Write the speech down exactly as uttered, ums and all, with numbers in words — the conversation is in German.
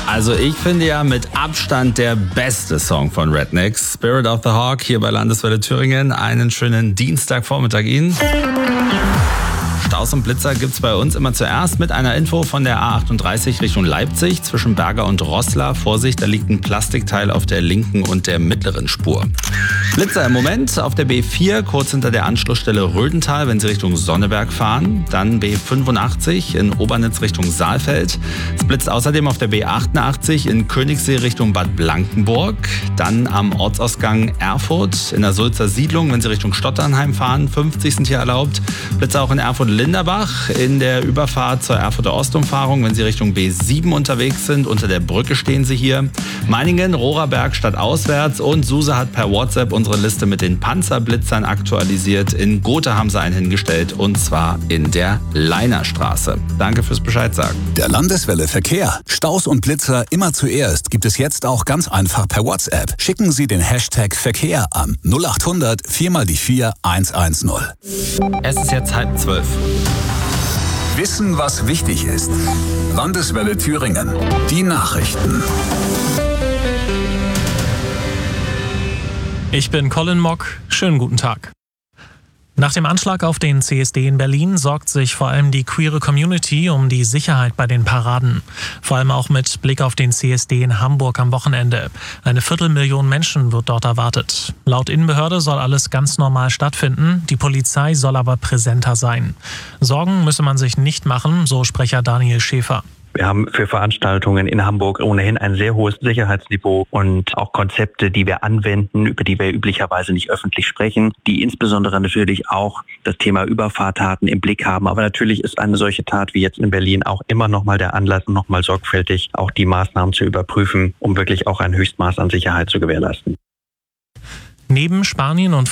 Also ich finde ja mit Abstand der beste Song von Rednex, Spirit of the Hawk, hier bei Landeswelle Thüringen. Einen schönen Dienstagvormittag Ihnen. Staus und Blitzer gibt's bei uns immer zuerst mit einer Info von der A achtunddreißig Richtung Leipzig zwischen Berger und Roßla. Vorsicht, da liegt ein Plastikteil auf der linken und der mittleren Spur. Blitzer im Moment auf der B vier, kurz hinter der Anschlussstelle Rödental, wenn Sie Richtung Sonneberg fahren. Dann B fünfundachtzig in Obernitz Richtung Saalfeld. Es blitzt außerdem auf der B achtundachtzig in Königssee Richtung Bad Blankenburg. Dann am Ortsausgang Erfurt in der Sulzer Siedlung, wenn Sie Richtung Stotternheim fahren. fünfzig sind hier erlaubt. Blitzer auch in Erfurt-Linderbach in der Überfahrt zur Erfurter Ostumfahrung, wenn Sie Richtung B sieben unterwegs sind. Unter der Brücke stehen Sie hier. Meiningen, Rohraberg stadtauswärts und Suse hat per WhatsApp unsere Liste mit den Panzerblitzern aktualisiert. In Gotha haben sie einen hingestellt und zwar in der Leinerstraße. Danke fürs Bescheid sagen. Der Landeswelle Verkehr. Staus und Blitzer immer zuerst gibt es jetzt auch ganz einfach per WhatsApp. Schicken Sie den Hashtag Verkehr an null acht hundert vier mal die vier eins eins null. Es ist jetzt halb zwölf. Wissen, was wichtig ist. Landeswelle Thüringen. Die Nachrichten. Ich bin Colin Mock. Schönen guten Tag. Nach dem Anschlag auf den C S D in Berlin sorgt sich vor allem die queere Community um die Sicherheit bei den Paraden. Vor allem auch mit Blick auf den C S D in Hamburg am Wochenende. Eine Viertelmillion Menschen wird dort erwartet. Laut Innenbehörde soll alles ganz normal stattfinden. Die Polizei soll aber präsenter sein. Sorgen müsse man sich nicht machen, so Sprecher Daniel Schäfer. Wir haben für Veranstaltungen in Hamburg ohnehin ein sehr hohes Sicherheitsniveau und auch Konzepte, die wir anwenden, über die wir üblicherweise nicht öffentlich sprechen, die insbesondere natürlich auch das Thema Überfahrttaten im Blick haben. Aber natürlich ist eine solche Tat wie jetzt in Berlin auch immer nochmal der Anlass, nochmal sorgfältig auch die Maßnahmen zu überprüfen, um wirklich auch ein Höchstmaß an Sicherheit zu gewährleisten. Neben Spanien und